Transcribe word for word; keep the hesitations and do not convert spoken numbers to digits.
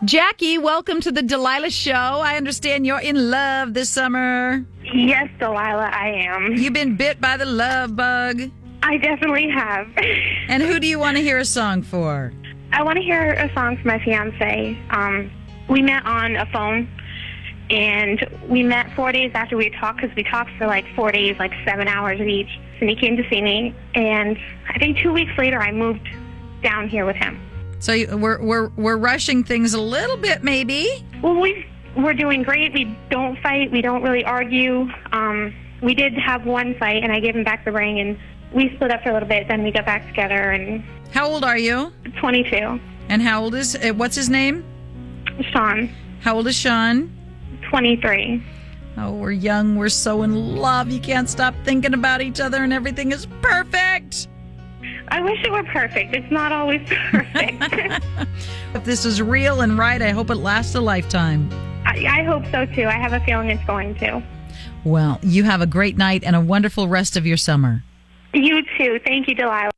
Jackie, welcome to the Delilah Show. I understand you're in love this summer. Yes, Delilah, I am. You've been bit by the love bug. I definitely have. And who do you want to hear a song for? I want to hear a song for my fiance. Um, we met on a phone, and we met four days after we talked, because we talked for like four days, like seven hours each. And he came to see me, and I think two weeks later I moved down here with him. So you, we're we're we're rushing things a little bit, maybe. Well, we we're doing great. We don't fight. We don't really argue. Um, we did have one fight, and I gave him back the ring, and we split up for a little bit. Then we got back together. And how old are you? twenty-two. And how old is uh, what's his name? Sean. How old is Sean? twenty-three. Oh, we're young. We're so in love. You can't stop thinking about each other, and everything is perfect. I wish it were perfect. It's not always perfect. If this is real and right, I hope it lasts a lifetime. I, I hope so, too. I have a feeling it's going to. Well, you have a great night and a wonderful rest of your summer. You, too. Thank you, Delilah.